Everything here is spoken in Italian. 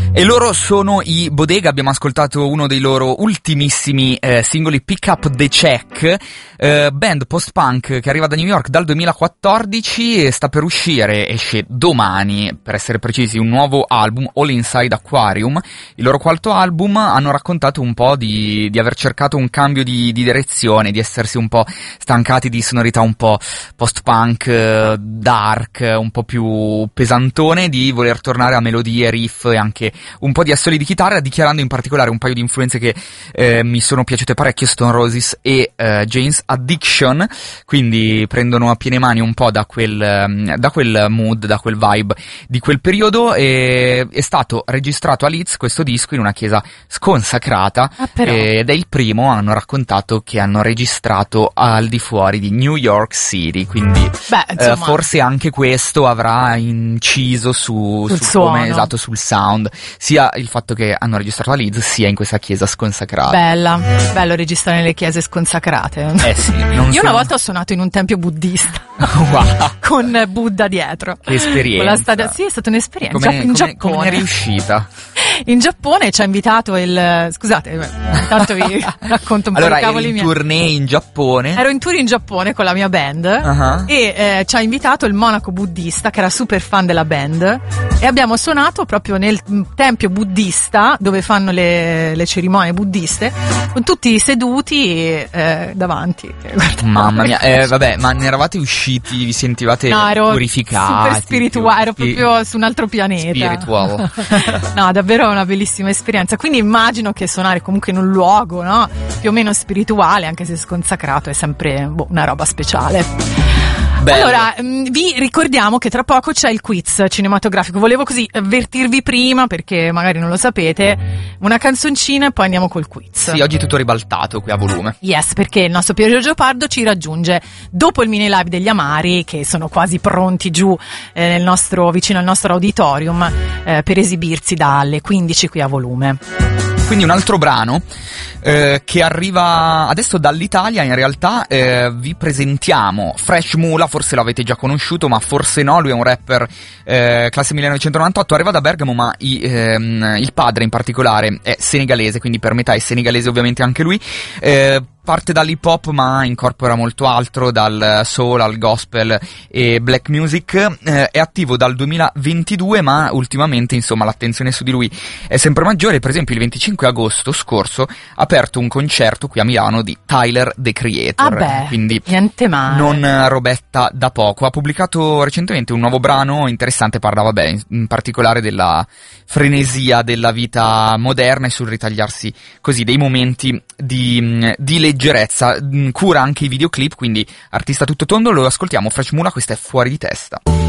E loro sono i Bodega. Abbiamo ascoltato uno dei loro ultimissimi singoli, Pick Up the Check, band post-punk che arriva da New York dal 2014 e sta per uscire, esce domani per essere precisi, un nuovo album, All Inside Aquarium, il loro quarto album. Hanno raccontato un po' di aver cercato un cambio di direzione, di essersi un po' stancati di sonorità un po' post-punk, dark, un po' più pesantone, di voler tornare a melodie, riff e anche un po' di assoli di chitarra, dichiarando in particolare un paio di influenze che mi sono piaciute parecchio, Stone Roses e Jane's Addiction, quindi prendono a piene mani un po' da quel mood, da quel vibe di quel periodo. È stato registrato a Leeds questo disco in una chiesa sconsacrata, ed è il primo, hanno raccontato, che hanno registrato al di fuori di New York City, quindi forse anche questo avrà inciso sul come, esatto, sul sound, sia il fatto che hanno registrato a Leeds sia in questa chiesa sconsacrata. Bello registrare nelle chiese sconsacrate. Sì, io una volta ho suonato in un tempio buddista. Wow. Con Buddha dietro. Che esperienza. Sì, è stata un'esperienza. In Giappone. Come è riuscita? In Giappone ci ha invitato scusate, intanto vi racconto un po' di cavoli miei. Allora, eri in tournée in Giappone? Ero in tour in Giappone con la mia band, e ci ha invitato il monaco buddista che era super fan della band, e abbiamo suonato proprio nel tempio buddista dove fanno le cerimonie buddiste, con tutti seduti davanti. Mamma mia, vabbè, ma ne eravate usciti, vi sentivate purificati? Super spirituale, ero proprio su un altro pianeta. Spiritual. No, davvero una bellissima esperienza. Quindi immagino che suonare comunque in un luogo, no, più o meno spirituale, anche se sconsacrato, è sempre una roba speciale. Bello. Allora, vi ricordiamo che tra poco c'è il quiz cinematografico. Volevo così avvertirvi prima, perché magari non lo sapete, una canzoncina e poi andiamo col quiz. Sì, oggi è tutto ribaltato qui a volume. Yes, perché il nostro Piero Giopardo ci raggiunge dopo il mini live degli Amari, che sono quasi pronti giù vicino al nostro auditorium, per esibirsi dalle 15 qui a volume. Quindi un altro brano che arriva adesso dall'Italia. In realtà vi presentiamo Fresh Mula, forse l'avete già conosciuto ma forse no, lui è un rapper classe 1998, arriva da Bergamo, ma il padre in particolare è senegalese, quindi per metà è senegalese ovviamente anche lui. Parte dall'hip hop ma incorpora molto altro, dal soul al gospel e black music. È attivo dal 2022, ma ultimamente insomma l'attenzione su di lui è sempre maggiore. Per esempio il 25 agosto scorso ha aperto un concerto qui a Milano di Tyler the Creator, quindi niente male, non robetta da poco. Ha pubblicato recentemente un nuovo brano interessante, parla in particolare della frenesia della vita moderna e sul ritagliarsi così dei momenti di leggerezza. Cura anche i videoclip, quindi artista tutto tondo. Lo ascoltiamo, Fresh Mula, questa è Fuori di Testa.